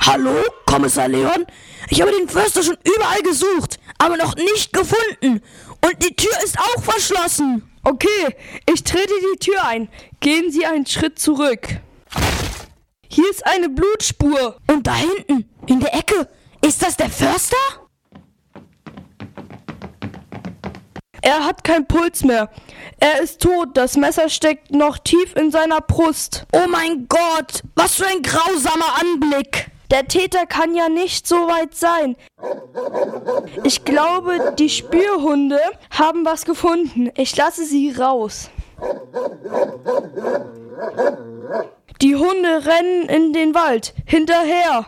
Hallo, Kommissar Leon? Ich habe den Förster schon überall gesucht, aber noch nicht gefunden. Und die Tür ist auch verschlossen. Okay, ich trete die Tür ein. Gehen Sie einen Schritt zurück. Hier ist eine Blutspur. Und da hinten, in der Ecke, ist das der Förster? Er hat keinen Puls mehr. Er ist tot. Das Messer steckt noch tief in seiner Brust. Oh mein Gott, was für ein grausamer Anblick. Der Täter kann ja nicht so weit sein. Ich glaube, die Spürhunde haben was gefunden. Ich lasse sie raus. Die Hunde rennen in den Wald. Hinterher.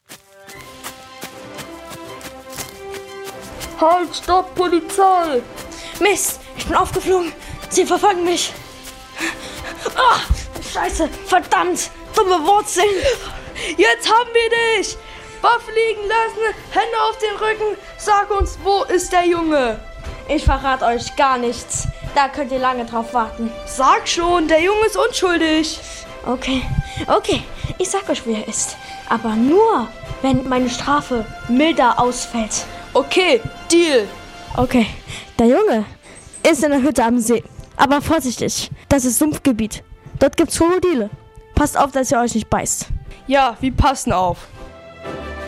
Halt, stopp, Polizei! Mist, ich bin aufgeflogen. Sie verfolgen mich. Ah, Scheiße, verdammt, dumme Wurzeln. Jetzt haben wir dich! Waffe liegen lassen, Hände auf den Rücken. Sag uns, wo ist der Junge? Ich verrate euch gar nichts. Da könnt ihr lange drauf warten. Sag schon, der Junge ist unschuldig. Okay, ich sag euch, wie er ist. Aber nur, wenn meine Strafe milder ausfällt. Okay, Deal. Okay, der Junge ist in der Hütte am See. Aber vorsichtig, das ist Sumpfgebiet. Dort gibt's Krokodile. Passt auf, dass ihr euch nicht beißt. Ja, wir passen auf.